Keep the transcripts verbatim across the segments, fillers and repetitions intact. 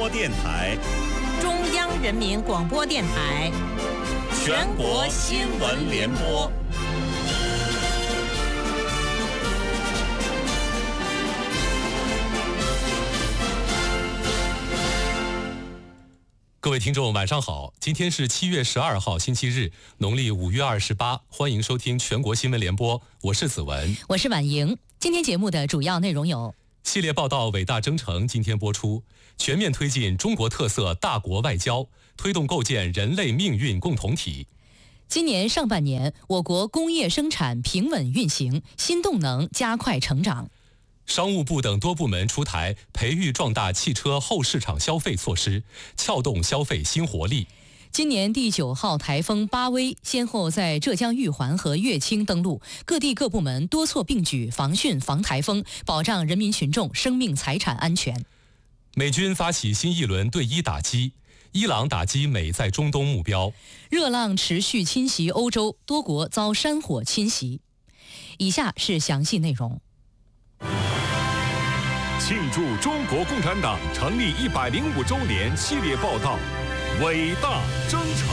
播电台、 中央人民广播电台、 全国新闻联播。 各位听众晚上好，今天是七月十二号星期日，农历五月二十八，欢迎收听全国新闻联播，我是子文， 我是婉莹。今天节目的主要内容有： 系列报道《伟大征程》今天播出，全面推进中国特色大国外交，推动构建人类命运共同体。 今年上半年，我国工业生产平稳运行，新动能加快成长。 商务部等多部门出台培育壮大汽车后市场消费措施，撬动消费新活力。 今年第九号台风巴威先后在浙江玉环和乐清登陆，各地各部门多措并举，防汛防台风，保障人民群众生命财产安全。 美军发起新一轮对伊打击，伊朗打击美在中东目标。 热浪持续侵袭欧洲，多国遭山火侵袭。以下是详细内容。 庆祝中国共产党成立一百零五周年系列报道《伟大征程》。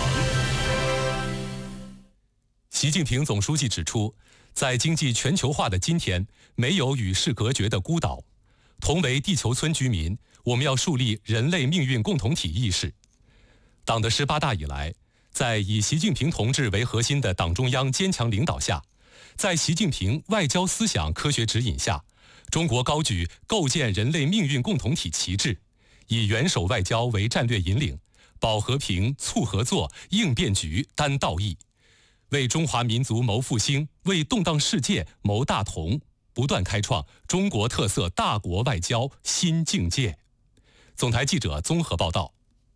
习近平总书记指出，在经济全球化的今天，没有与世隔绝的孤岛。同为地球村居民，我们要树立人类命运共同体意识。党的十八大以来，在以习近平同志为核心的党中央坚强领导下，在习近平外交思想科学指引下，中国高举构建人类命运共同体旗帜，以元首外交为战略引领，保和平、促合作、应变局、担道义，为中华民族谋复兴，为动荡世界谋大同，不断开创中国特色大国外交新境界。总台记者综合报道。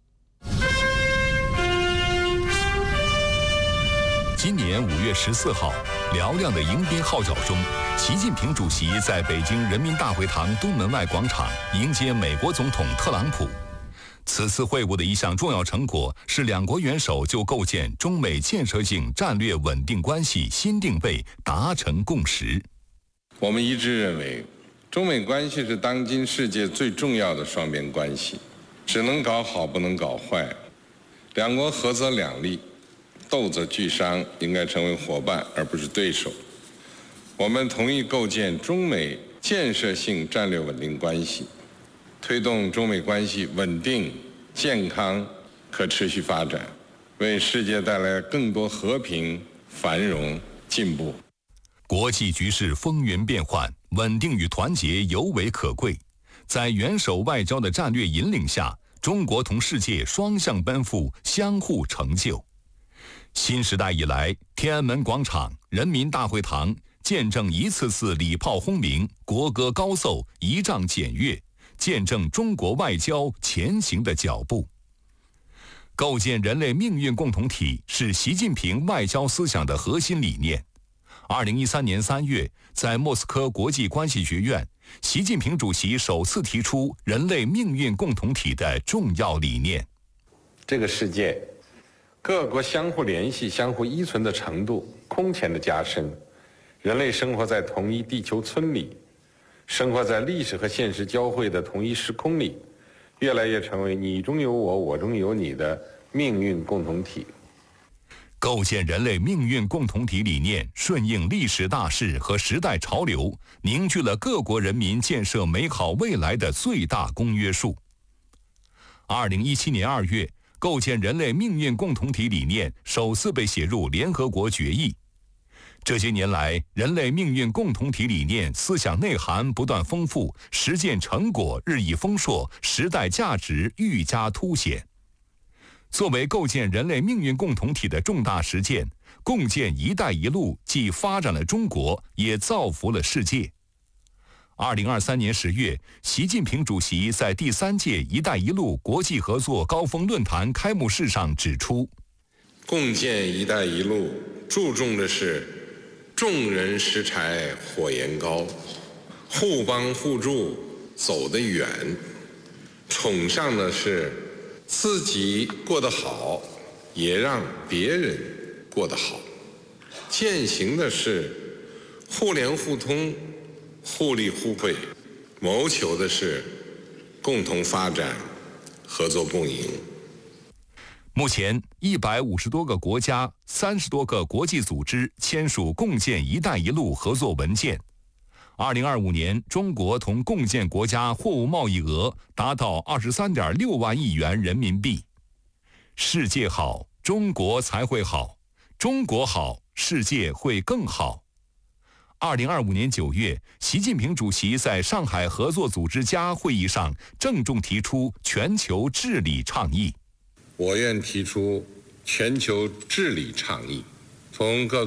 今年五月十四号，嘹亮的迎宾号角中，习近平主席在北京人民大会堂东门外广场迎接美国总统特朗普。此次会晤的一项重要成果是两国元首就构建中美建设性战略稳定关系新定位达成共识。 我们一致认为，中美关系是当今世界最重要的双边关系，只能搞好，不能搞坏。两国合则两利，斗则俱伤，应该成为伙伴而不是对手。我们同意构建中美建设性战略稳定关系，推动中美关系稳定、健康、可持续发展，为世界带来更多和平、繁荣、进步。 国际局势风云变幻，稳定与团结尤为可贵。在元首外交的战略引领下，中国同世界双向奔赴，相互成就。新时代以来，天安门广场、人民大会堂见证一次次礼炮轰鸣，国歌高奏，仪仗检阅，见证中国外交前行的脚步。构建人类命运共同体是习近平外交思想的核心理念。二零一三年三月，在莫斯科国际关系学院，习近平主席首次提出人类命运共同体的重要理念。 这个世界各国相互联系、相互依存的程度空前的加深，人类生活在同一地球村里，生活在历史和现实交汇的同一时空里，越来越成为你中有我，我中有你的命运共同体。 构建人类命运共同体理念顺应历史大势和时代潮流，凝聚了各国人民建设美好未来的最大公约数。二零一七年二月，构建人类命运共同体理念首次被写入联合国决议。这些年来，人类命运共同体理念思想内涵不断丰富，实践成果日益丰硕，时代价值愈加凸显。作为构建人类命运共同体的重大实践，共建“一带一路”既发展了中国，也造福了世界。二零二三年十月，习近平主席在第三届“一带一路”国际合作高峰论坛开幕式上指出， 共建“一带一路”注重的是众人拾柴火焰高，互帮互助走得远，崇尚的是自己过得好，也让别人过得好，践行的是互联互通、互利互惠，谋求的是共同发展、 合作共赢。 目前，一百五十多个国家、三十多个国际组织签署共建“一带一路”合作文件。二零二五年，中国同共建国家货物贸易额达到二十三点六万亿元人民币。世界好，中国才会好；中国好，世界会更好。二零二五年九月，习近平主席在上海合作组织家会议上郑重提出全球治理倡议。 我愿提出全球治理倡议，从各个